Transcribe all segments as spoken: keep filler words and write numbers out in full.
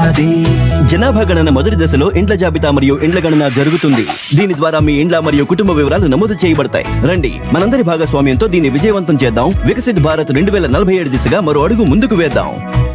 ఏడాది. జనాభా గణన మొదటి దశలో ఇండ్ల జాబితా మరియు ఇండ్ల గణన జరుగుతుంది. దీని ద్వారా మీ ఇండ్ల మరియు కుటుంబ వివరాలు నమోదు చేయబడతాయి. రండి, మనందరి భాగస్వామ్యంతో దీన్ని విజయవంతం చేద్దాం. వికసిత్ భారత్ రెండు వేల నలభై ఏడు దిశగా మరో అడుగు ముందుకు వేద్దాం.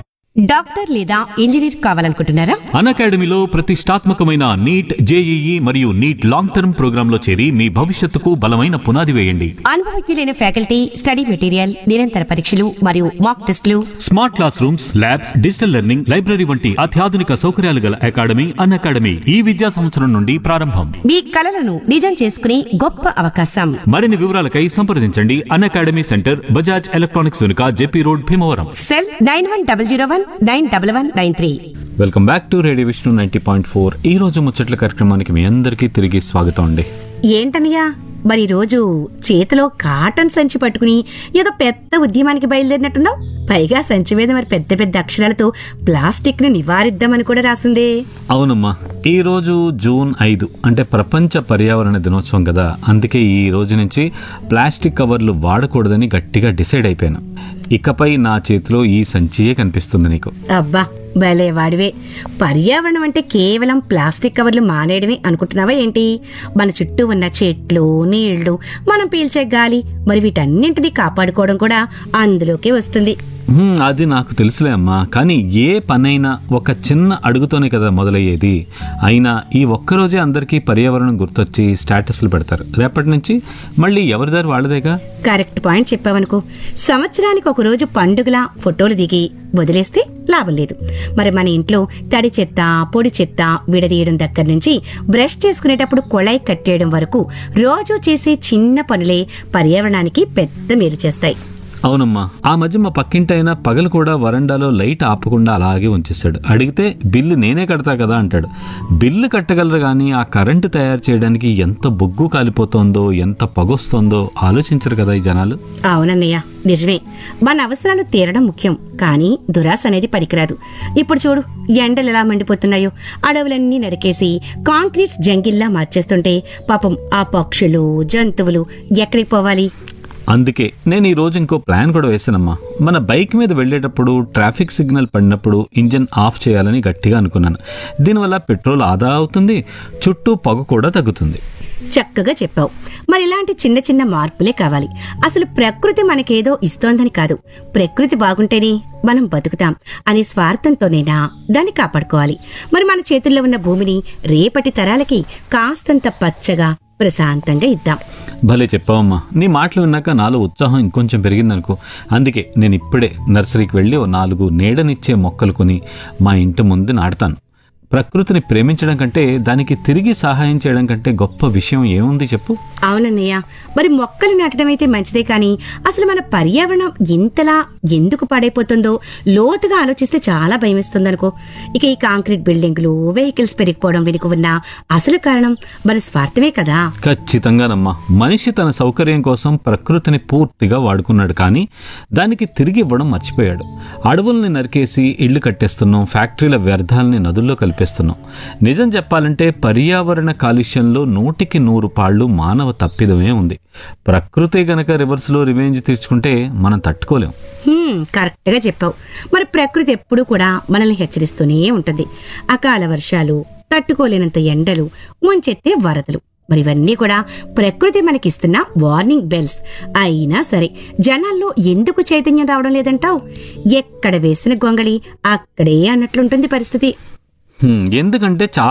డాక్టర్ లేదా ఇంజనీర్ కావాలనుకుంటున్నారా? అన్అకాడమీలో ప్రతిష్టాత్మకమైన నీట్, జేఈఈ మరియు నీట్ లాంగ్ టర్మ్ ప్రోగ్రామ్ లో చేరి మీ భవిష్యత్తుకు బలమైన పునాది వేయండి. అనుభవజ్ఞులైన ఫ్యాకల్టీ, స్టడీ మెటీరియల్, నిరంతర పరీక్షలు మరియు మాక్ టెస్టులు, smart class rooms, labs, digital learning, library వంటి అత్యాధునిక సౌకర్యాలు గల అకాడమీ అన్అకాడమీ ఈ విద్యా సంవత్సరం నుండి ప్రారంభం. మీ కలలను నిజం చేసుకునే గొప్ప అవకాశం. మరిన్ని వివరాలకై సంప్రదించండి. అన్అకాడమీ సెంటర్, బజాజ్ ఎలక్ట్రానిక్స్ వెనుక, JP road, Bhimavaram. Cell nine one double zero one nine double one nine three. Welcome back to radio Vishnu ninety point four. ఈ రోజు ముచ్చట్ల కార్యక్రమానికి మీ అందరికీ తిరిగి స్వాగతం అండి. ఏంటనియా మరి రోజు చేతిలో కాటన్ సంచి పట్టుకుని ఏదో పెద్ద ఉద్యమానికి బయలుదేరినట్టున్నావు. పైగా సంచి మీద మరి పెద్ద పెద్ద అక్షరాలతో ప్లాస్టిక్ ని నివారిద్దామని కూడా రాసిందే. అవునమ్మా, ఈ రోజు జూన్ ఐదు అంటే ప్రపంచ పర్యావరణ దినోత్సవం కదా. అందుకే ఈ రోజు నుంచి ప్లాస్టిక్ కవర్లు వాడకూడదని గట్టిగా డిసైడ్ అయిపోయాను. ఇకపై నా చేతిలో ఈ సంచియే కనిపిస్తుంది నీకు. అబ్బా భలే వాడివే. పర్యావరణం అంటే కేవలం ప్లాస్టిక్ కవర్లు మానేయడమే అనుకుంటున్నావా ఏంటి? మన చుట్టూ ఉన్న చెట్లు, నీళ్లు, మనం పీల్చే గాలి, మరి వీటన్నింటినీ కాపాడుకోవడం కూడా అందులోకే వస్తుంది. హ్మ్, అది నాకు తెలుసులే అమ్మా. కానీ ఏ పనైనా ఒక చిన్న అడుగుతోనే కదా మొదలయ్యేది. అయినా ఈ ఒక్కరోజే అందరికీ పర్యావరణం గుర్తొచ్చి స్టేటస్లు పెడతారు. రేపటి నుంచి మళ్ళీ ఎవరిదారు వాళ్ళదేగా. Correct point చెప్పావనుకో. సంవత్సరానికి ఒక రోజు పండుగలా ఫోటోలు దిగి వదిలేస్తే లాభం లేదు. మరి మన ఇంట్లో తడి చెత్త, పొడి చెత్త విడదీయడం దగ్గర నుంచి బ్రష్ చేసుకునేటప్పుడు కొళాయి కట్టేయడం వరకు రోజు చేసే చిన్న పనులే పర్యావరణానికి పెద్ద మేలు చేస్తాయి. అవునమ్మా, ఆ మధ్య మా పక్కింటైనా పగలు కూడా వరండాలో లైట్ ఆపకుండా అలాగే ఉంచేస్తాడు. అడిగితే బిల్లు నేనే కడతా కదా అంటాడు. బిల్లు కట్టగలరు కానీ ఆ కరెంటు తయారు చేయడానికి ఎంత బొగ్గు కాలిపోతోందో, ఎంత పొగొస్తోందో ఆలోచించరు కదా ఈ జనాలు. అవునన్నయ్య, నిజమే. మన అవసరాలు తీరడం ముఖ్యం, కానీ దురాశ అనేది పనికిరాదు. ఇప్పుడు చూడు, ఎండలు ఎలా మండిపోతున్నాయో. అడవులన్నీ నరికేసి కాంక్రీట్స్ జంగిల్లా మార్చేస్తుంటే పాపం ఆ పక్షులు, జంతువులు ఎక్కడికి పోవాలి? అందుకే నేను ఈ రోజు ఇంకో ప్లాన్ కూడా వేసానమ్మా. మన బైక్ మీద వెళ్ళేటప్పుడు ట్రాఫిక్ సిగ్నల్ పడినప్పుడు ఇంజిన్ ఆఫ్ చేయాలని గట్టిగా అనుకున్నాను. దీనివల్ల పెట్రోల్ ఆదా అవుతుంది, చుట్టూ పొగ కూడా తగ్గుతుంది. చక్కగా చెప్పావు. మరి ఇలాంటి చిన్న చిన్న మార్పులే కావాలి. అసలు ప్రకృతి మనకేదో ఇస్తోందని కాదు, ప్రకృతి బాగుంటేనే మనం బతుకుతాం అనే స్వార్థంతోనేనా దాన్ని కాపాడుకోవాలి. మరి మన చేతుల్లో ఉన్న భూమిని రేపటి తరాలకి కాస్తంత పచ్చగా, ప్రశాంతంగా ఇద్దాం. భలే చెప్పావమ్మా. నీ మాటలు విన్నాక నాలో ఉత్సాహం ఇంకొంచెం పెరిగిందనుకో. అందుకే నేను ఇప్పుడే నర్సరీకి వెళ్ళి ఓ నాలుగు నీడనిచ్చే మొక్కలు కొని మా ఇంటి ముందు నాటుతాను. ప్రకృతిని ప్రేమించడం కంటే, దానికి తిరిగి సహాయం చేయడం కంటే గొప్ప విషయం ఏముంది చెప్పు? అవునన్నయ్య, మరి మొక్కలు నాటడం అయితే మంచిదే, కానీ అసలు మన పర్యావరణం ఇంతలా ఎందుకు పాడైపోతుందో లోతుగా ఆలోచిస్తే చాలా భయమేస్తుందనుకో. ఇక ఈ కాంక్రీట్ బిల్డింగులు, వెహికల్స్ పెరిగిపోవడం వెనుక ఉన్న అసలు కారణం మన స్వార్థమే కదా. ఖచ్చితంగానమ్మా. మనిషి తన సౌకర్యం కోసం ప్రకృతిని పూర్తిగా వాడుకున్నాడు, కానీ దానికి తిరిగి ఇవ్వడం మర్చిపోయాడు. అడవుల్ని నరికేసి ఇళ్లు కట్టేస్తున్నాం, ఫ్యాక్టరీల వ్యర్థాలని నదుల్లో కలిపి నిజం చెప్పాలంటే పర్యావరణ కాలుష్యంలో నూటికి నూరు పాళ్లు మానవ తప్పిదమే ఉంది. ప్రకృతి గనక రివర్స్ లో రివెంజ్ తీర్చుకుంటే మనం తట్టుకోలేం. కరెక్ట్ గా చెప్పావు. మరి ప్రకృతి ఎప్పుడూ కూడా మనల్ని హెచ్చరిస్తూనే ఉంటుంది. అకాల వర్షాలు, తట్టుకోలేనంత ఎండలు, ముంచెత్తే వరదలు, మరి ఇవన్నీ కూడా ప్రకృతి మనకిస్తున్న వార్నింగ్ బెల్స్. అయినా సరే జనాల్లో ఎందుకు చైతన్యం రావడం లేదంటావు? ఎక్కడ వేసిన గొంగళి అక్కడే అన్నట్లుంటుంది పరిస్థితి. ఎందుకంటే